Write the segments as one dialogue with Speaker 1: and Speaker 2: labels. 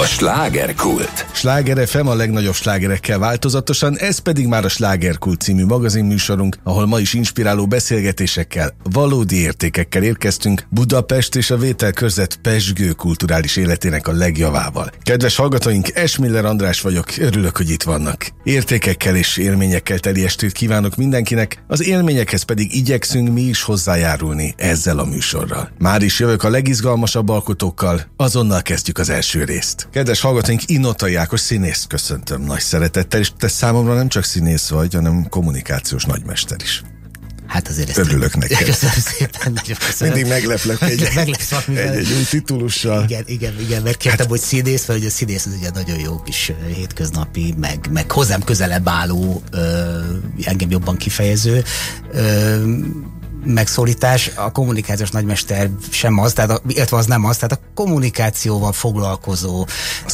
Speaker 1: Slágerkult.
Speaker 2: Sláger FM a legnagyobb slágerekkel változatosan, ez pedig már a Slágerkult című magazinműsorunk, ahol ma is inspiráló beszélgetésekkel, valódi értékekkel érkeztünk Budapest és a vételkörzet pezsgő kulturális életének a legjavával. Kedves hallgatóink, Esmiller András vagyok, örülök, hogy itt vannak. Értékekkel és élményekkel teli estét kívánok mindenkinek, az élményekhez pedig igyekszünk mi is hozzájárulni ezzel a műsorral. Már is jövök a legizgalmasabb alkotókkal, azonnal kezdjük az első részt. Kedves hallgatóink, Inotai Ákos színészt köszöntöm nagy szeretettel, és te számomra nem csak színész vagy, hanem kommunikációs nagymester is.
Speaker 3: Hát azért ezt
Speaker 2: örülök neked.
Speaker 3: Köszönöm szépen, nagyon köszönöm.
Speaker 2: Mindig megleplek egy új titulussal.
Speaker 3: Igen, mert kértem, hogy színész, mert ugye a színész az ugye nagyon jó kis hétköznapi, meg hozzám közelebb álló, engem jobban kifejező megszólítás. A kommunikációs nagymester sem az, tehát illetve az nem az, tehát a kommunikációval foglalkozó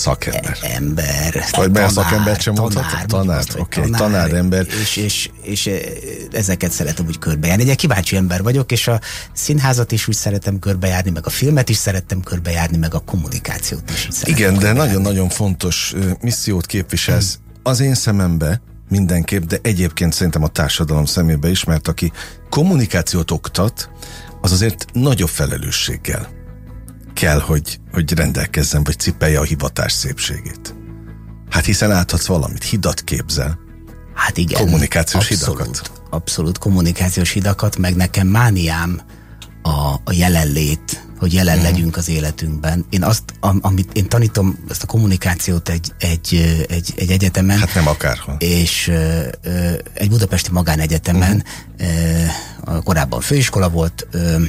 Speaker 3: ember.
Speaker 2: Vagy mert szakembert sem mondhatok? Tanár ember.
Speaker 3: És ezeket szeretem úgy körbejárni. Egy kíváncsi ember vagyok, és a színházat is úgy szeretem körbejárni, meg a filmet is szeretem körbejárni, meg a kommunikációt is szeretem.
Speaker 2: Igen, de nagyon-nagyon fontos missziót képviselsz az én szemembe, mindenképp, de egyébként szerintem a társadalom szemébe is, mert aki kommunikációt oktat, az azért nagyobb felelősséggel kell, hogy rendelkezzen, vagy cipelje a hivatás szépségét. Hát hiszen átadsz valamit, hidat képzel.
Speaker 3: Hát igen.
Speaker 2: Kommunikációs hidakat.
Speaker 3: Abszolút kommunikációs hidakat, meg nekem mániám a jelenlét, hogy jelen legyünk az életünkben. Én amit én tanítom, ezt a kommunikációt egy egyetemen.
Speaker 2: Hát nem akárhol.
Speaker 3: És egy budapesti magánegyetemen, korábban főiskola volt,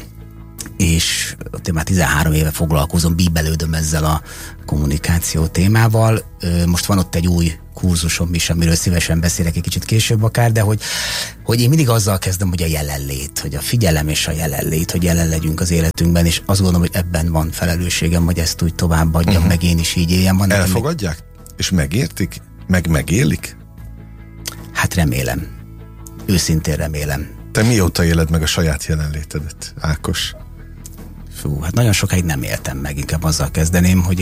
Speaker 3: és ott én már 13 éve foglalkozom, bíbelődöm ezzel a kommunikáció témával. Most van ott egy új kurzusom is, amiről szívesen beszélek egy kicsit később akár, de hogy én mindig azzal kezdem, hogy a jelenlét, hogy a figyelem és a jelenlét, hogy jelen legyünk az életünkben, és azt gondolom, hogy ebben van felelősségem, hogy ezt úgy továbbadjam, meg én is így éljem.
Speaker 2: Elfogadják? És megértik? Megélik?
Speaker 3: Hát remélem. Őszintén remélem.
Speaker 2: Te mióta éled meg a saját jelenlétedet, Ákos?
Speaker 3: Hát nagyon sokáig nem éltem meg, inkább azzal kezdeném, hogy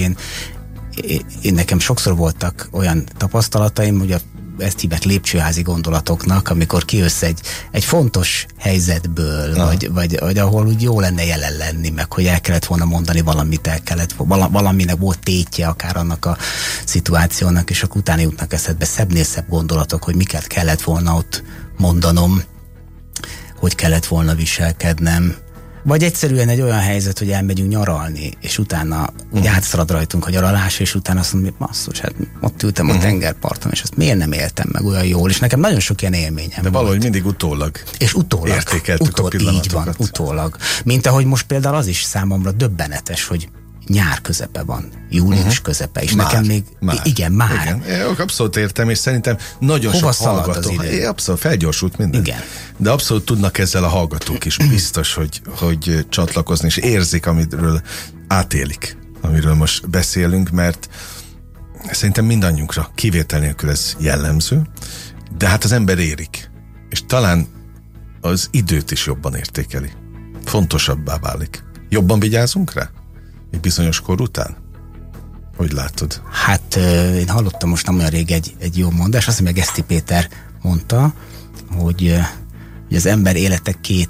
Speaker 3: én nekem sokszor voltak olyan tapasztalataim, hogy ezt hívják lépcsőházi gondolatoknak, amikor kijössz egy fontos helyzetből, vagy ahol úgy jó lenne jelen lenni, meg hogy el kellett volna mondani valamit, valaminek volt tétje akár annak a szituációnak, és akkor utána jutnak eszedbe szebbnél szebb gondolatok, hogy miket kellett volna ott mondanom, hogy kellett volna viselkednem. Vagy egyszerűen egy olyan helyzet, hogy elmegyünk nyaralni, és utána úgy átszalad rajtunk a nyaralás, és utána azt mondom, hogy basszus, hát ott ültem a tengerparton, és azt miért nem éltem meg olyan jól, és nekem nagyon sok ilyen élményem.
Speaker 2: De valahogy mindig utólag.
Speaker 3: És utólag.
Speaker 2: Értékeltük a pillanatokat.
Speaker 3: Így van, utólag. Mint ahogy most például az is számomra döbbenetes, hogy nyár közepe van, július közepe, és nekem még... Igen, már.
Speaker 2: Igen, abszolút értem, és szerintem nagyon
Speaker 3: hova
Speaker 2: sok hallgató... Abszolút, felgyorsult minden.
Speaker 3: Igen.
Speaker 2: De abszolút tudnak ezzel a hallgatók is biztos, hogy csatlakozni, és érzik, amiről átélik, amiről most beszélünk, mert szerintem mindannyiunkra kivétel nélkül ez jellemző, de hát az ember érik, és talán az időt is jobban értékeli. Fontosabbá válik. Jobban vigyázunk rá? Egy bizonyos kor után? Hogy látod?
Speaker 3: Hát én hallottam most nem olyan rég egy jó mondás, azt mondja, Geszti Péter mondta, hogy az ember élete 2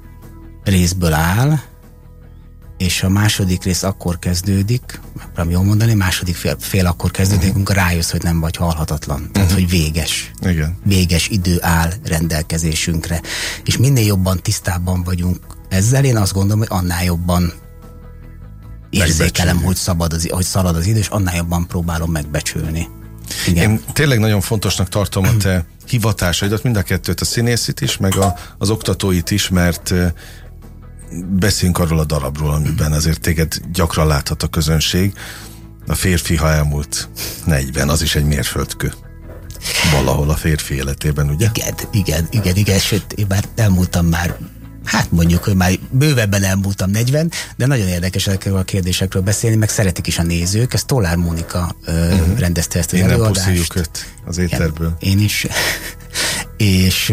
Speaker 3: részből áll, és a második rész akkor kezdődik, megpróbálom jól mondani, második fél akkor kezdődik, amikor rájössz, hogy nem vagy halhatatlan. Tehát, hogy véges.
Speaker 2: Igen.
Speaker 3: Véges idő áll rendelkezésünkre. És minél jobban tisztában vagyunk ezzel, én azt gondolom, hogy annál jobban érzékelem, hogy szalad az idő, és annál jobban próbálom megbecsülni. Igen.
Speaker 2: Én tényleg nagyon fontosnak tartom a te hivatásaidat, mind a kettőt, a színészit is, meg az oktatóit is, mert beszélünk arról a darabról, amiben azért téged gyakran láthat a közönség. A férfi, ha elmúlt 40, az is egy mérföldkő. Valahol a férfi életében, ugye?
Speaker 3: Igen, sőt, én már elmúltam már, hát mondjuk, hogy már bővebben elmúltam 40, de nagyon érdekes ezekről a kérdésekről beszélni, meg szeretik is a nézők. Ez Tollár Mónika rendezte ezt az előadást.
Speaker 2: Innen pusziljuk őt az éterből.
Speaker 3: Én is. És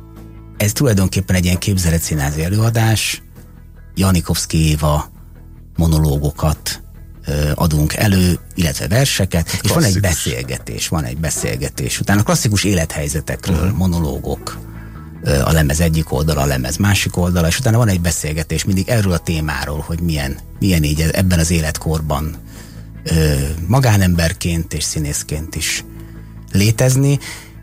Speaker 3: ez tulajdonképpen egy ilyen képzeletszínházi előadás. Janikovszki Éva monológokat adunk elő, illetve verseket, és van egy beszélgetés. Utána klasszikus élethelyzetekről, monológok, a lemez egyik oldala, a lemez másik oldala, és utána van egy beszélgetés mindig erről a témáról, hogy milyen így ebben az életkorban magánemberként és színészként is létezni.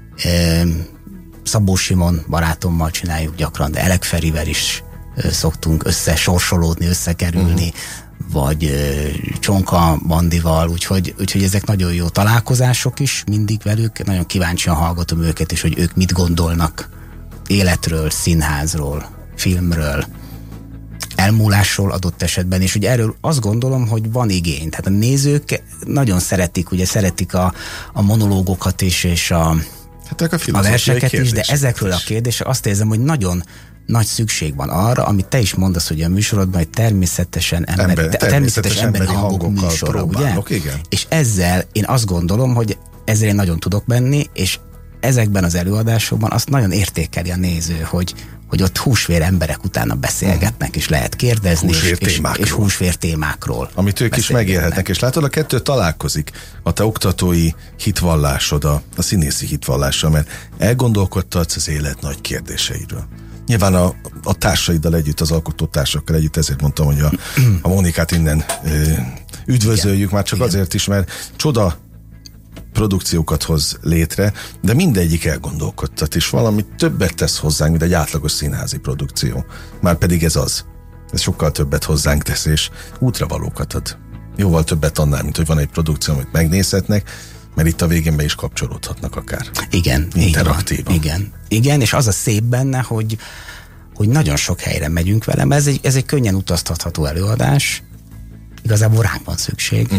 Speaker 3: Szabó Simon barátommal csináljuk gyakran, de Elek Ferivel is szoktunk összesorsolódni, összekerülni, vagy Csonka Bandival, úgyhogy ezek nagyon jó találkozások is mindig velük, nagyon kíváncsian hallgatom őket, és hogy ők mit gondolnak életről, színházról, filmről, elmúlásról adott esetben, és ugye erről azt gondolom, hogy van igény. Tehát a nézők nagyon szeretik a monológokat is, és a verseket is, de ezekről a kérdések azt érzem, hogy nagyon nagy szükség van arra, amit te is mondasz, hogy a műsorodban, hogy természetesen emberi hangok műsora, ugye?
Speaker 2: Igen.
Speaker 3: És ezzel én azt gondolom, hogy ezzel én nagyon tudok menni, és ezekben az előadásokban azt nagyon értékeli a néző, hogy ott húsvér emberek utána beszélgetnek, és lehet kérdezni, és húsvér témákról.
Speaker 2: Amit ők is megélhetnek, és látod, a kettő találkozik, a te oktatói hitvallásod, a színészi hitvallással, mert elgondolkodtatsz az élet nagy kérdéseiről. Nyilván a társaiddal együtt, az alkotótársakkal együtt, ezért mondtam, hogy a Mónikát innen üdvözöljük, már csak azért is, mert csoda produkciókat hoz létre, de mindegyik elgondolkodtat, és valami többet tesz hozzánk, mint egy átlagos színházi produkció. Már pedig ez sokkal többet hozzánk tesz, és útravalókat ad. Jóval többet annál, mint hogy van egy produkció, amit megnézhetnek, mert itt a végén be is kapcsolódhatnak akár.
Speaker 3: Igen.
Speaker 2: Interaktívan.
Speaker 3: Igen, és az a szép benne, hogy nagyon sok helyre megyünk velem. Ez egy könnyen utaztatható előadás. Igazából ránk van szükség.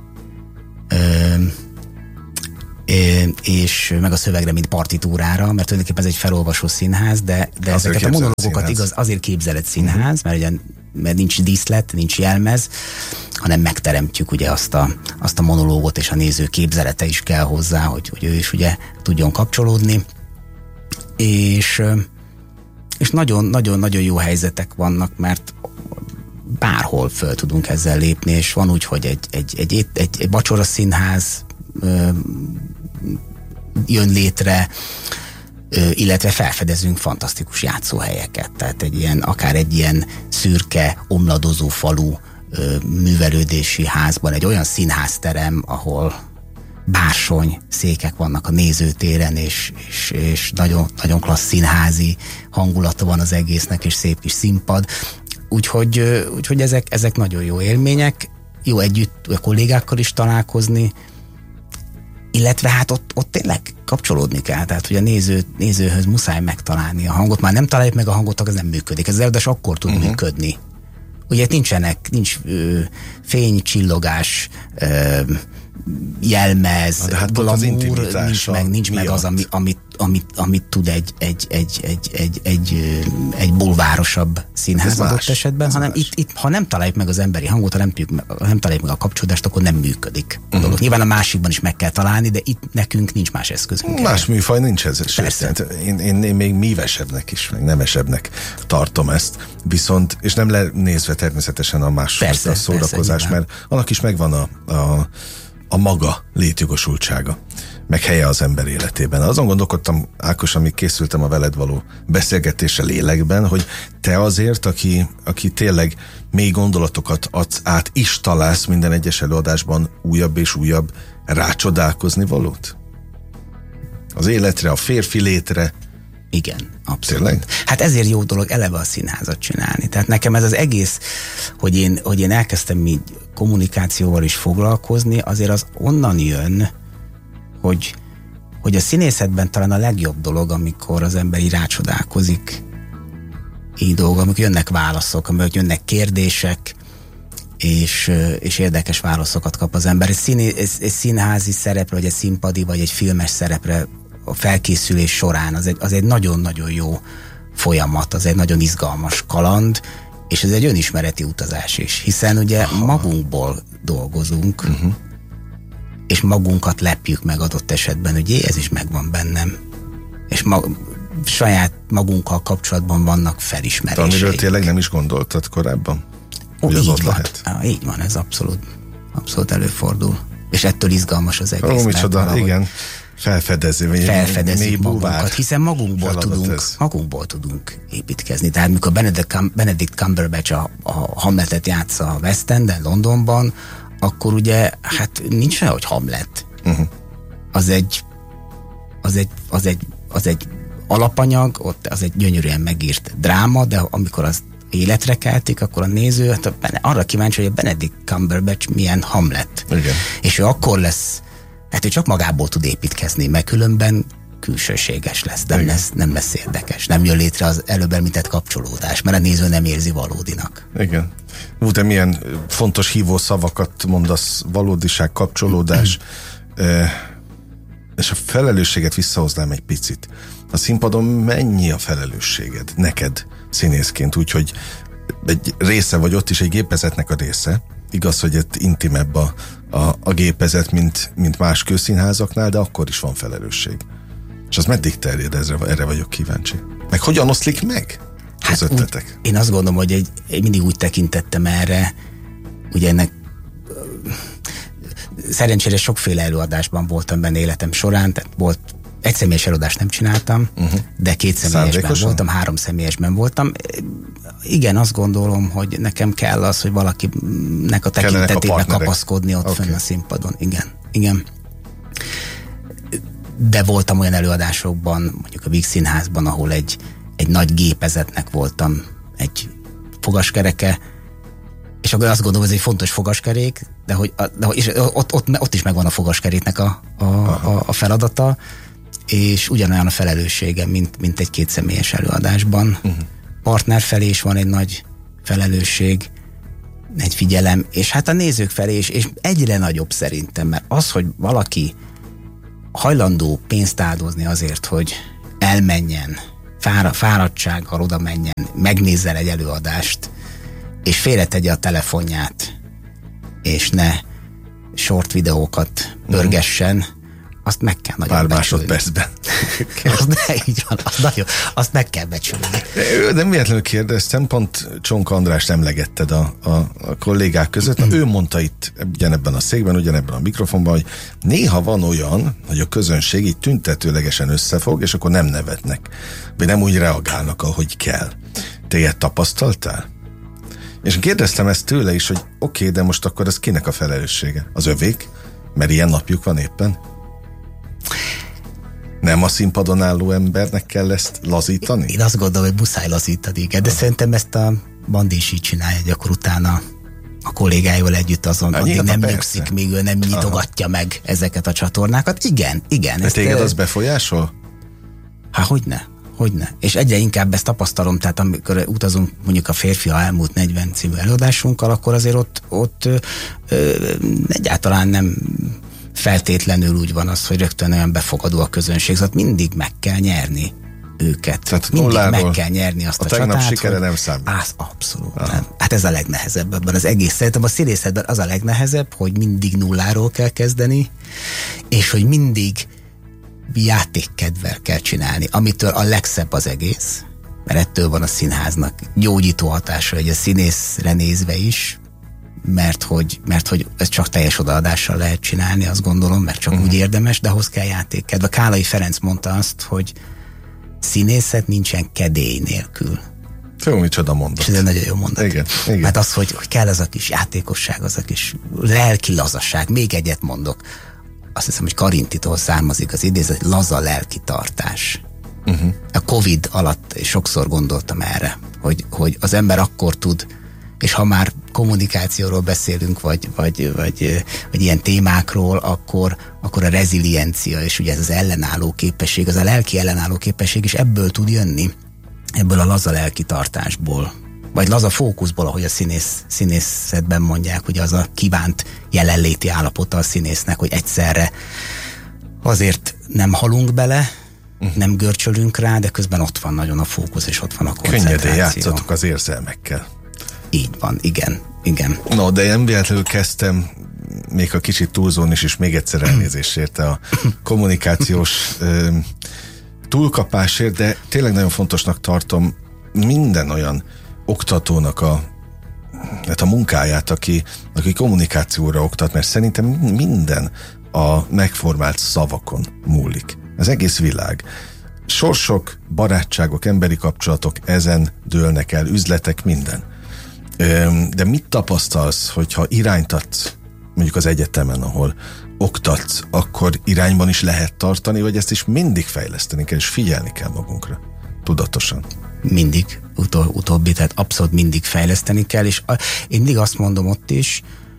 Speaker 3: És meg a szövegre, mint partitúrára, mert tulajdonképpen ez egy felolvasó színház, de ezeket a monológokat azért képzelett színház, mert nincs díszlet, nincs jelmez, hanem megteremtjük ugye azt a monológot, és a néző képzelete is kell hozzá, hogy ő is ugye tudjon kapcsolódni. És nagyon-nagyon jó helyzetek vannak, mert bárhol föl tudunk ezzel lépni, és van úgy, hogy egy vacsora színház jön létre, illetve felfedezünk fantasztikus játszóhelyeket, tehát akár egy ilyen szürke, omladozó falu művelődési házban, egy olyan színházterem, ahol bársony székek vannak a nézőtéren, és nagyon, nagyon klassz színházi hangulata van az egésznek, és szép kis színpad. Úgyhogy ezek nagyon jó élmények, jó együtt a kollégákkal is találkozni, illetve hát ott tényleg kapcsolódni kell, tehát hogy a nézőhöz muszáj megtalálni a hangot, már nem találjuk meg a hangot, akkor ez nem működik. Ez előadás akkor tud működni. Ugye nincs fény, csillogás, jelmez,
Speaker 2: hát
Speaker 3: glamour, nincs meg az, amit tud egy bulvárosabb színház adott esetben, hanem itt, ha nem találjuk meg az emberi hangot, ha nem találjuk meg a kapcsolódást, akkor nem működik a dolog. Nyilván a másikban is meg kell találni, de itt nekünk nincs más eszközünk.
Speaker 2: Más műfaj nincs ez. Én még mívesebbnek is, meg nevesebbnek tartom ezt. Viszont, és nem lenézve természetesen a más szórakozás, mert annak is megvan a maga létjogosultsága, meg helye az ember életében. Azon gondolkodtam, Ákos, amíg készültem a veled való beszélgetésre lélekben, hogy te azért, aki tényleg mély gondolatokat adsz át, is találsz minden egyes előadásban újabb és újabb rácsodálkozni valót? Az életre, a férfi létre.
Speaker 3: Igen, abszolút.
Speaker 2: Tényleg?
Speaker 3: Hát ezért jó dolog eleve a színházat csinálni. Tehát nekem ez az egész, hogy én elkezdtem így kommunikációval is foglalkozni, azért az onnan jön, hogy a színészetben talán a legjobb dolog, amikor az ember így rácsodálkozik így dolgok, amikor jönnek válaszok, amikor jönnek kérdések, és érdekes válaszokat kap az ember. Egy színházi szerepre, vagy egy színpadi, vagy egy filmes szerepre a felkészülés során az egy nagyon-nagyon jó folyamat, az egy nagyon izgalmas kaland, és ez egy önismereti utazás is, hiszen ugye magunkból dolgozunk, és magunkat lepjük meg adott esetben, hogy ez is megvan bennem, és saját magunkkal kapcsolatban vannak felismeréseink.
Speaker 2: Amiről tényleg nem is gondoltad korábban? hogy az ott lehet.
Speaker 3: Így van, ez abszolút előfordul. És ettől izgalmas az egész.
Speaker 2: Micsoda, igen.
Speaker 3: Felfedezzük magunkat, hiszen magunkból tudunk építkezni. Tehát mikor Benedict Cumberbatch a Hamletet játsza a West Enden, Londonban, akkor ugye, hát nincs olyan, hogy Hamlet. Az egy alapanyag, ott az egy gyönyörűen megírt dráma, de amikor az életre keltik, akkor a néző hát arra kíváncsi, hogy a Benedict Cumberbatch milyen Hamlet.
Speaker 2: Igen.
Speaker 3: És ő akkor lesz, hát ő csak magából tud építkezni, mert különben külsőséges lesz, nem lesz érdekes. Nem jön létre az előbb említett kapcsolódás, mert a néző nem érzi valódinak.
Speaker 2: Igen. De milyen fontos hívó szavakat mondasz, valódiság, kapcsolódás, és a felelősséget visszahoznám egy picit. A színpadon mennyi a felelősséged neked színészként, úgyhogy egy része vagy ott is egy gépezetnek a része. Igaz, hogy itt intimebb a gépezet, mint más közszínházaknál, de akkor is van felelősség. És az meddig terjed, erre vagyok kíváncsi. Meg hogyan oszlik meg közöttetek?
Speaker 3: Én azt gondolom, hogy mindig úgy tekintettem erre, ugye ennek szerencsére sokféle előadásban voltam benne életem során, tehát volt egyszemélyes előadást nem csináltam, de 2 személyesben voltam, 3 személyesben voltam. Igen, azt gondolom, hogy nekem kell az, hogy valakinek a tekintetébe kapaszkodni ott fönn a színpadon. Igen. De voltam olyan előadásokban, mondjuk a Víg Színházban, ahol egy nagy gépezetnek voltam egy fogaskereke, és akkor azt gondolom, hogy ez egy fontos fogaskerék, de ott is megvan a fogaskeréknek a feladata, és ugyanolyan a felelőssége, mint egy 2 személyes előadásban. Partner felé is van egy nagy felelősség, egy figyelem, és hát a nézők felé is, és egyre nagyobb szerintem, mert az, hogy valaki hajlandó pénzt áldozni azért, hogy elmenjen, fáradtsággal oda menjen, megnézzen egy előadást, és félretegye a telefonját, és ne short videókat pörgessen, azt meg kell nagyon
Speaker 2: becsülni. Másodpercben.
Speaker 3: Azt meg kell becsülni.
Speaker 2: Nem véletlenül kérdeztem, pont Csonka Andrást emlegetted a kollégák között. Ő mondta itt ugyanebben a székben, ugyanebben a mikrofonban, hogy néha van olyan, hogy a közönség így tüntetőlegesen összefog, és akkor nem nevetnek. Vagy nem úgy reagálnak, ahogy kell. Te ilyet tapasztaltál? És kérdeztem ezt tőle is, hogy oké, de most akkor ez kinek a felelőssége? Az övék? Mert ilyen napjuk van éppen? Nem a színpadon álló embernek kell ezt lazítani?
Speaker 3: Én azt gondolom, hogy muszáj lazítani, igen, de szerintem ezt a Bandi is így csinálja, hogy akkor utána a kollégáival együtt addig nem nyugszik, még ő nem nyitogatja meg ezeket a csatornákat. Igen.
Speaker 2: De téged az befolyásol?
Speaker 3: Hát hogyne. És egyre inkább ezt tapasztalom, tehát amikor utazunk mondjuk a Férfi, ha elmúlt 40 című előadásunkkal, akkor azért ott egyáltalán nem feltétlenül úgy van az, hogy rögtön olyan befogadó a közönség, szóval mindig meg kell nyerni őket. Tehát mindig meg kell nyerni azt a csatát.
Speaker 2: A tegnap sikere nem számít.
Speaker 3: Abszolút nem. Hát ez a legnehezebb ebben az egész. Szerintem a színészetben az a legnehezebb, hogy mindig nulláról kell kezdeni, és hogy mindig játékkedvel kell csinálni, amitől a legszebb az egész, mert ettől van a színháznak gyógyító hatása, hogy a színészre nézve is, mert hogy ez csak teljes odaadással lehet csinálni, azt gondolom, mert csak úgy érdemes, de ahhoz kell játékkedv. A Kálai Ferenc mondta azt, hogy színészet nincsen kedély nélkül.
Speaker 2: Jó, micsoda mondat.
Speaker 3: És ez egy nagyon jó mondat.
Speaker 2: Igen.
Speaker 3: Mert az, hogy kell az a kis játékosság, az a kis lelki lazaság. Még egyet mondok. Azt hiszem, hogy Karintitól származik az idézet, laza lelki tartás. A Covid alatt sokszor gondoltam erre, hogy az ember akkor tud, és ha már kommunikációról beszélünk, vagy ilyen témákról, akkor a reziliencia, és ugye ez az ellenálló képesség, az a lelki ellenálló képesség is ebből tud jönni, ebből a laza lelki tartásból, vagy laza fókuszból, ahogy a színészetben mondják, hogy az a kívánt jelenléti állapota a színésznek, hogy egyszerre azért nem halunk bele, nem görcsölünk rá, de közben ott van nagyon a fókusz, és ott van a koncentráció.
Speaker 2: Könnyedén játszatok az érzelmekkel.
Speaker 3: Így van, igen.
Speaker 2: No, de én véletlenül kezdtem még a kicsit túlzón is, és még egyszer elnézést érte a kommunikációs túlkapásért, de tényleg nagyon fontosnak tartom minden olyan oktatónak a a munkáját, aki kommunikációra oktat, mert szerintem minden a megformált szavakon múlik. Az egész világ. Sorsok, barátságok, emberi kapcsolatok ezen dőlnek el, üzletek, minden. De mit tapasztalsz, hogyha irányt adsz, mondjuk az egyetemen, ahol oktatsz, akkor irányban is lehet tartani, vagy ezt is mindig fejleszteni kell, és figyelni kell magunkra, tudatosan?
Speaker 3: Mindig, utóbbi, tehát abszolút mindig fejleszteni kell, és én mindig azt mondom ott is,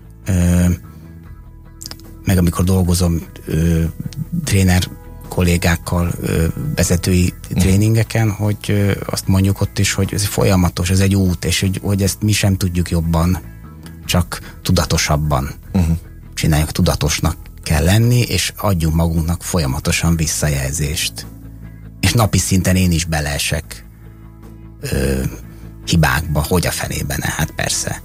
Speaker 3: meg amikor dolgozom tréner kollégákkal vezetői tréningeken, hogy azt mondjuk ott is, hogy ez folyamatos, ez egy út, és hogy ezt mi sem tudjuk jobban, csak tudatosabban csináljuk, tudatosnak kell lenni, és adjunk magunknak folyamatosan visszajelzést. És napi szinten én is beleesek hibákba, hogy a fenében, hát persze.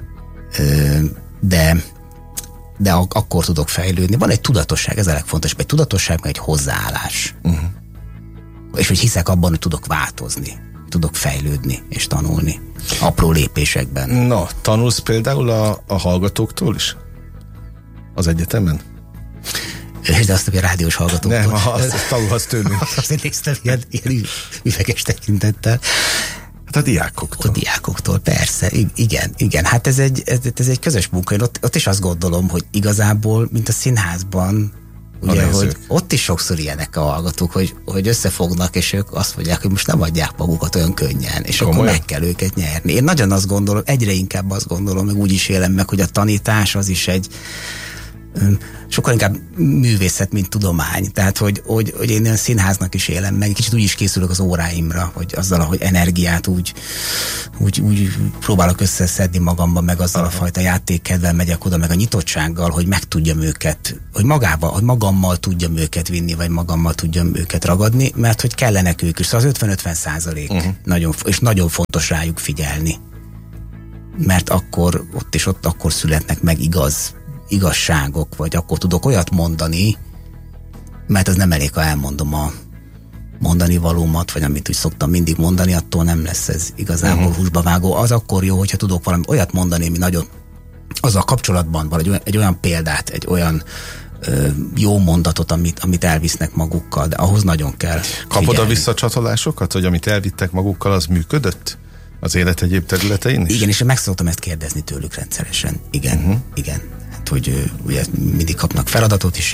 Speaker 3: De akkor tudok fejlődni. Van egy tudatosság, ez a legfontosabb, egy tudatosság, meg egy hozzáállás. És hogy hiszek abban, hogy tudok változni, tudok fejlődni és tanulni. Apró lépésekben.
Speaker 2: Na, tanulsz például a hallgatóktól is? Az egyetemen?
Speaker 3: De azt a rádiós hallgatóktól.
Speaker 2: Nem, azt tanulhatsz tőlünk.
Speaker 3: Azt néztem ilyen üveges tekintettel.
Speaker 2: Hát a diákoktól.
Speaker 3: A diákoktól, persze. Igen. Hát ez egy közös munka. Én ott is azt gondolom, hogy igazából, mint a színházban, ugye, hogy ott is sokszor ilyenek a hallgatók, hogy összefognak, és ők azt mondják, hogy most nem adják magukat olyan könnyen, és akkor meg kell őket nyerni. Én nagyon azt gondolom, egyre inkább azt gondolom, meg úgy is élem meg, hogy a tanítás az is egy sokkal inkább művészet, mint tudomány. Tehát, hogy én ilyen színháznak is élem meg, kicsit úgy is készülök az óráimra, hogy azzal, ahogy energiát úgy próbálok összeszedni magamban, meg azzal a fajta játékkedvel megyek oda, meg a nyitottsággal, hogy meg tudjam őket, hogy magammal tudjam őket vinni, vagy magammal tudjam őket ragadni, mert hogy kellenek ők is. Szóval az 50-50% nagyon fontos rájuk figyelni. Mert akkor akkor születnek meg igazságok, vagy akkor tudok olyat mondani, mert az nem elég, ha elmondom a mondani valómat, vagy amit úgy szoktam mindig mondani, attól nem lesz ez igazából húsba vágó. Az akkor jó, hogyha tudok valami olyat mondani, ami nagyon azzal kapcsolatban van, egy olyan példát, egy olyan jó mondatot, amit elvisznek magukkal, de ahhoz nagyon kell
Speaker 2: Kapod
Speaker 3: figyelni.
Speaker 2: A visszacsatolásokat, hogy amit elvittek magukkal, az működött? Az élet egyéb területein is?
Speaker 3: Igen, és meg szoktam ezt kérdezni tőlük rendszeresen. Igen. Hát, hogy ugye mindig kapnak feladatot is,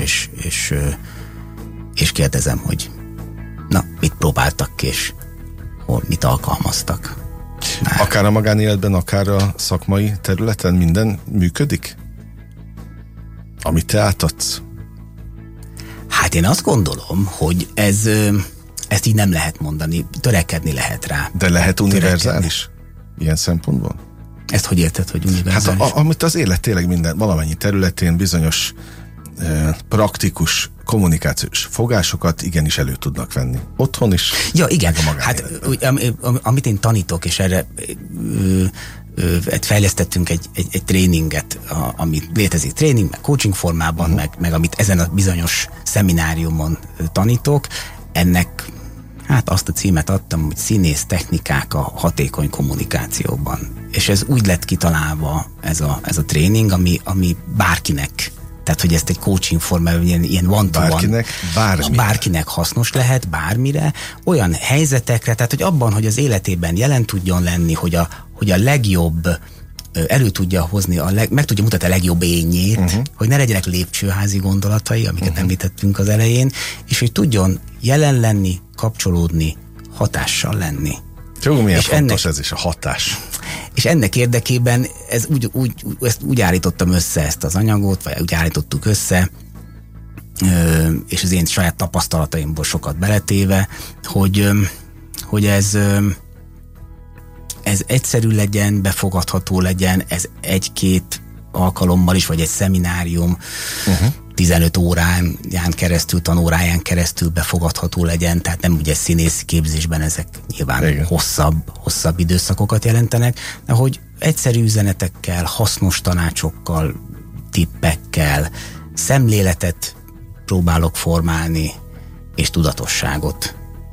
Speaker 3: és kérdezem, hogy na, mit próbáltak ki, és mit alkalmaztak.
Speaker 2: Akár a magánéletben, akár a szakmai területen minden működik? Amit te átadsz?
Speaker 3: Hát én azt gondolom, hogy ezt így nem lehet mondani, törekedni lehet rá.
Speaker 2: De lehet univerzális? Ilyen szempontból?
Speaker 3: Ezt hogy érted, hogy univerzális?
Speaker 2: Hát amit az élet tényleg minden, valamennyi területén bizonyos praktikus kommunikációs fogásokat igenis elő tudnak venni. Otthon is.
Speaker 3: Ja, igen. Hát amit én tanítok, és erre fejlesztettünk egy tréninget, amit létezik tréning, meg coaching formában, meg amit ezen a bizonyos szemináriumon tanítok, ennek hát azt a címet adtam, hogy színész technikák a hatékony kommunikációban. És ez úgy lett kitalálva ez a tréning, ami bárkinek, tehát hogy ezt egy coaching formában, ilyen one-to-one, bárkinek hasznos lehet, bármire, olyan helyzetekre, tehát hogy abban, hogy az életében jelen tudjon lenni, hogy a legjobb elő tudja hozni, meg tudja mutatni a legjobb énjét, hogy ne legyenek lépcsőházi gondolatai, amiket említettünk az elején, és hogy tudjon jelen lenni, kapcsolódni, hatással lenni.
Speaker 2: Jó, milyen és fontos ez is, a hatás.
Speaker 3: És ennek érdekében ezt úgy állítottam össze, ezt az anyagot, vagy úgy állítottuk össze, és az én saját tapasztalataimból sokat beletéve, hogy ez egyszerű legyen, befogadható legyen, ez egy-két alkalommal is, vagy egy szeminárium 15 órán keresztül, tanóráján keresztül befogadható legyen, tehát nem ugye színészi képzésben ezek nyilván hosszabb időszakokat jelentenek, de hogy egyszerű üzenetekkel, hasznos tanácsokkal, tippekkel, szemléletet próbálok formálni, és tudatosságot.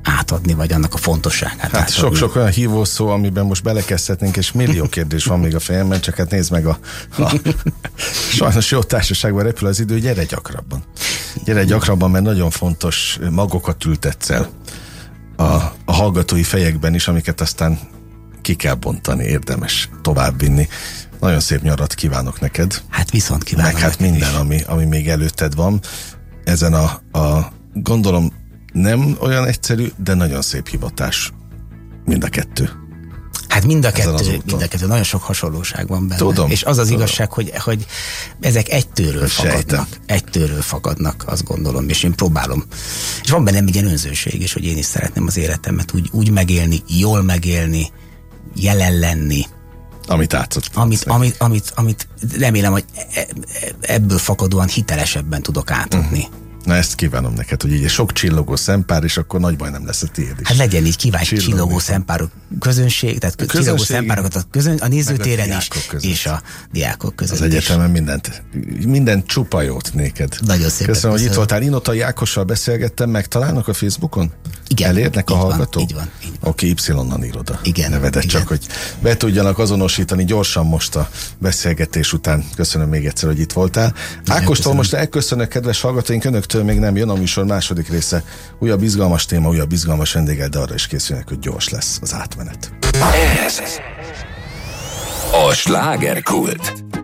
Speaker 3: átadni, vagy annak a fontosságát
Speaker 2: hát
Speaker 3: átadni.
Speaker 2: sok-sok olyan hívószó, amiben most belekezdhetnénk, és millió kérdés van még a fejemben, csak hát nézd meg sajnos jó társaságban repül az idő, gyere gyakrabban. Gyere gyakrabban, mert nagyon fontos magokat ültetsz el a hallgatói fejekben is, amiket aztán ki kell bontani, érdemes továbbvinni. Nagyon szép nyarat kívánok neked.
Speaker 3: Hát viszont kívánok.
Speaker 2: Meg hát minden, ami még előtted van. Ezen a gondolom nem olyan egyszerű, de nagyon szép hivatás. Mind a kettő.
Speaker 3: Hát mind a kettő, nagyon sok hasonlóság van benne.
Speaker 2: Tudom,
Speaker 3: és az igazság, hogy ezek egy tőről fakadnak, azt gondolom, és én próbálom. És van bennem egy ilyen önzőség is, hogy én is szeretném az életemet úgy megélni, jól megélni, jelen lenni.
Speaker 2: Amit átszott.
Speaker 3: Amit remélem, hogy ebből fakadóan hitelesebben tudok átadni.
Speaker 2: Na ezt kívánom neked, hogy így sok csillogó szempár, és akkor nagy baj nem lesz a tiéd is.
Speaker 3: Hát legyen így kíváncsi csillogó szempárok közönség, tehát csillogó szempárokat a nézőtéren is, és a diákok között.
Speaker 2: Az egyetemen minden csupa jót néked.
Speaker 3: Nagyon szépen.
Speaker 2: Köszönöm, hogy itt voltál. Inotai Ákossal beszélgettem, megtalálnak a Facebookon?
Speaker 3: Igen.
Speaker 2: Elérnek a hallgatók?
Speaker 3: Így van.
Speaker 2: Oké, Y-nal írod a
Speaker 3: Igen.
Speaker 2: nevedet, csak hogy be tudjanak azonosítani gyorsan most a beszélgetés után. Köszönöm még egyszer, hogy itt voltál. Ákostól most elköszönök, kedves hallgatóink, önöktől még nem jön a műsor második része. Újabb izgalmas téma, újabb izgalmas vendéggel, de arra is készülnek, hogy gyors lesz az átmenet.
Speaker 1: Ez a Slágerkult.